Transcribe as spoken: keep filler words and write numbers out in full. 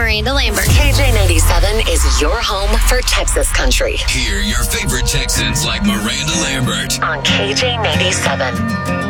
Miranda Lambert. K J ninety-seven is your home for Texas country. Hear your favorite Texans like Miranda Lambert On K J ninety-seven.